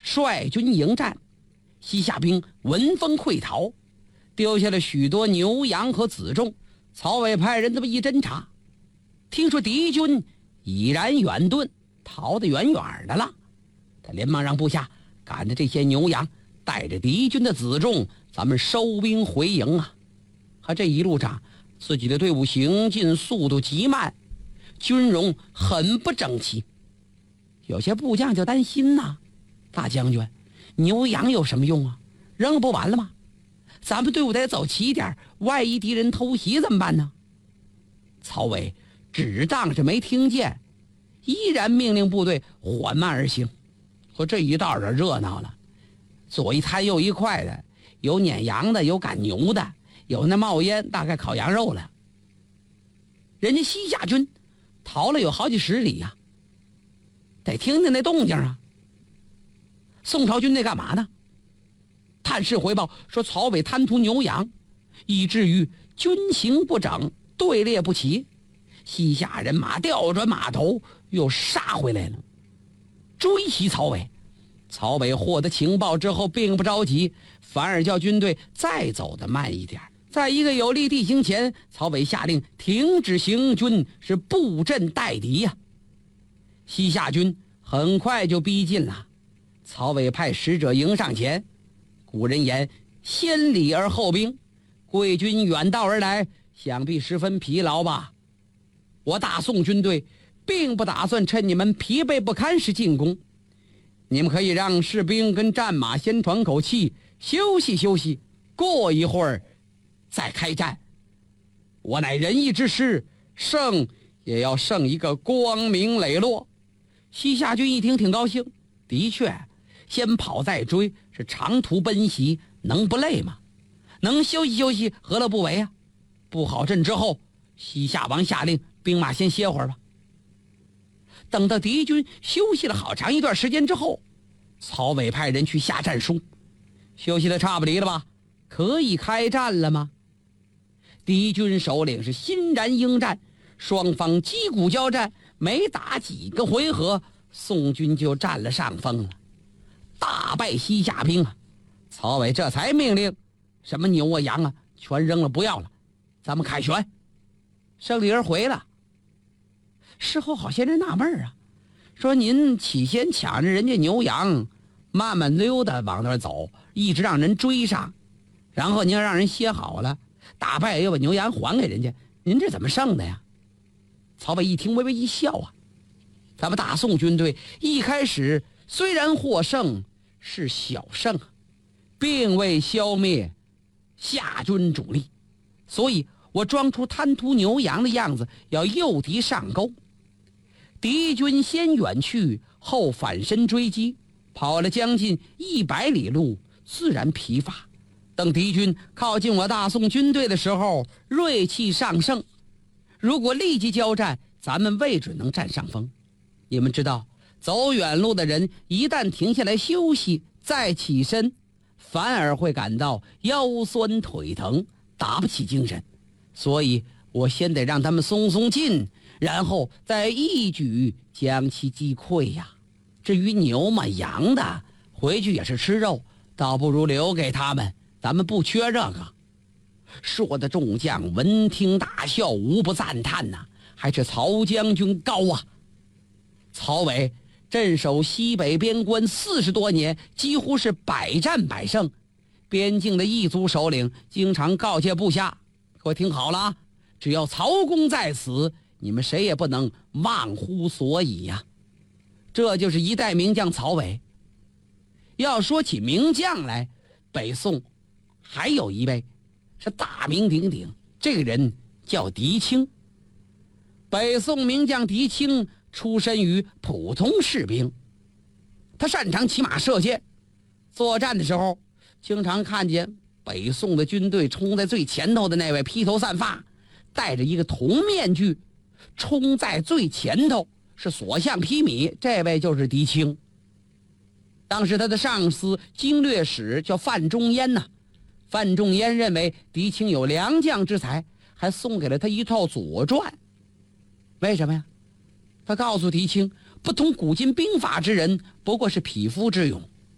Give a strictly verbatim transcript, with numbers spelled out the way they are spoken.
率军迎战。西夏兵闻风溃逃，丢下了许多牛羊和辎重。曹伟派人这么一侦查，听说敌军已然远遁，逃得远远的了。他连忙让部下赶着这些牛羊，带着敌军的辎重，咱们收兵回营啊。可这一路上，自己的队伍行进速度极慢，军容很不整齐。有些部将就担心呐、啊，大将军，牛羊有什么用啊？扔不完了吗？咱们队伍得走齐点，万一敌人偷袭怎么办呢？曹伟只当是没听见，依然命令部队缓慢而行。和这一道的热闹了，左一摊右一块的，有撵羊的，有赶牛的，有那冒烟，大概烤羊肉了。人家西夏军逃了有好几十里呀、啊，得听听那动静啊。宋朝军队干嘛呢？探视回报说曹伟贪图牛羊，以至于军形不整，队列不齐，西夏人马调转马头又杀回来了，追袭曹伟。曹伟获得情报之后并不着急，反而叫军队再走得慢一点。在一个有利地形前，曹伟下令停止行军，是布阵待敌呀、啊。西夏军很快就逼近了，曹伟派使者迎上前。古人言先礼而后兵，贵军远道而来，想必十分疲劳吧。我大宋军队并不打算趁你们疲惫不堪时进攻，你们可以让士兵跟战马先喘口气，休息休息，过一会儿再开战。我乃仁义之师，胜也要胜一个光明磊落。西夏军一听挺高兴，的确先跑再追，是长途奔袭，能不累吗？能休息休息，何乐不为啊？布好阵之后，西夏王下令兵马先歇会儿吧。等到敌军休息了好长一段时间之后，曹伟派人去下战书，休息的差不离了吧？可以开战了吗？敌军首领是欣然应战，双方击鼓交战，没打几个回合，宋军就占了上风了，大败西夏兵啊！曹伟这才命令什么牛啊羊啊全扔了不要了，咱们凯旋，胜利而回了。事后好些人纳闷啊，说您起先抢着人家牛羊，慢慢溜达往那儿走，一直让人追上，然后您要让人歇好了，打败又把牛羊还给人家，您这怎么胜的呀？曹伟一听微微一笑啊，咱们大宋军队一开始虽然获胜，是小胜，并未消灭夏军主力，所以我装出贪图牛羊的样子，要诱敌上钩。敌军先远去，后反身追击，跑了将近一百里路，自然疲乏。等敌军靠近我大宋军队的时候，锐气上盛，如果立即交战，咱们未准能占上风。你们知道，走远路的人一旦停下来休息，再起身，反而会感到腰酸腿疼，打不起精神。所以我先得让他们松松劲，然后再一举将其击溃呀。至于牛嘛羊的，回去也是吃肉，倒不如留给他们，咱们不缺这个。说的众将闻听大笑，无不赞叹呐、啊，还是曹将军高啊！曹伟镇守西北边关四十多年，几乎是百战百胜。边境的异族首领经常告诫部下，各位听好了啊，只要曹公在此，你们谁也不能忘乎所以呀、啊。这就是一代名将曹伟。要说起名将来，北宋还有一位是大名鼎鼎，这个人叫狄青。北宋名将狄青出身于普通士兵，他擅长骑马射箭，作战的时候经常看见北宋的军队冲在最前头的那位披头散发，戴着一个铜面具，冲在最前头是所向披靡，这位就是狄青。当时他的上司经略使叫范仲淹呐、啊，范仲淹认为狄青有良将之才，还送给了他一套左传。为什么呀？他告诉狄青，不通古今兵法之人，不过是匹夫之勇，